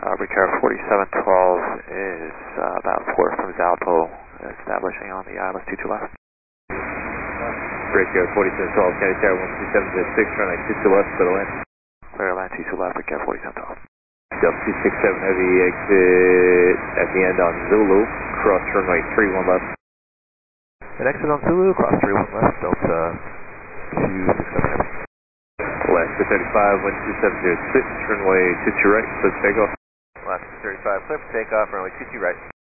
Repair 4712 is about 4 from Zalpo, establishing on the ILS 22 left. Repair 4712, County Tower 12706, runway 22 left, clear to land. Clear land 22 left, Repair 4712. Delta 267 Heavy, exit at the end on Zulu, cross runway 31 left. And exit on Zulu, cross 31 left, Delta 267 Heavy. Last 235, 12706, runway 22 right, clear for takeoff. Last 235, clear for takeoff, runway 22 right.